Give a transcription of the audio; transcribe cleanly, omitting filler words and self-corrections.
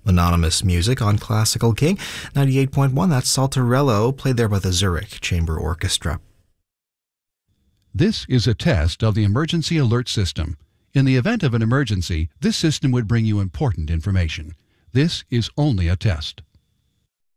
Anonymous music on Classical King 98.1. That's Saltarello, played there by the Zurich Chamber Orchestra. This is a test of the emergency alert system. In the event of an emergency, this system would bring you important information. This is only a test.